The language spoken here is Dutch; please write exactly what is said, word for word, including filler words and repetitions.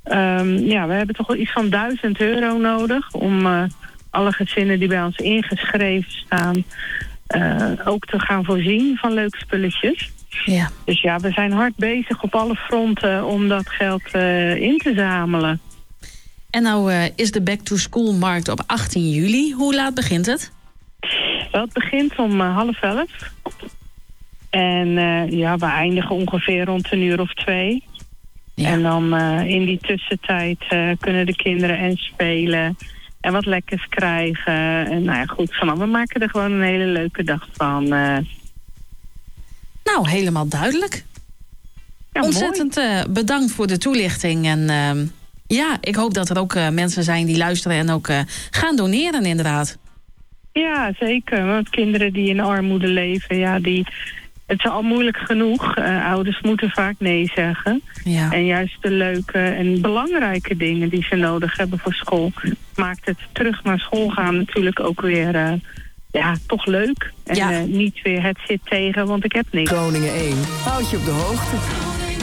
Um, ja, we hebben toch wel iets van duizend euro nodig om uh, alle gezinnen die bij ons ingeschreven staan uh, ook te gaan voorzien van leuke spulletjes. Ja. Dus ja, we zijn hard bezig op alle fronten om dat geld uh, in te zamelen. En nou uh, is de Back to School markt op achttien juli. Hoe laat begint het? Wel, het begint om uh, half elf. En uh, ja, we eindigen ongeveer rond een uur of twee. Ja. En dan uh, in die tussentijd uh, kunnen de kinderen en spelen en wat lekkers krijgen. En nou ja, goed, vanaf we maken er gewoon een hele leuke dag van. Uh. Nou, helemaal duidelijk. Ja, ontzettend uh, bedankt voor de toelichting. En uh, ja, ik hoop dat er ook uh, mensen zijn die luisteren en ook uh, gaan doneren inderdaad. Ja, zeker. Want kinderen die in armoede leven, ja, die... Het is al moeilijk genoeg. Uh, ouders moeten vaak nee zeggen. Ja. En juist de leuke en belangrijke dingen die ze nodig hebben voor school maakt het terug naar school gaan natuurlijk ook weer uh, ja, toch leuk. En ja. uh, niet weer het zit tegen, want ik heb niks. Groningen één houdt je op de hoogte.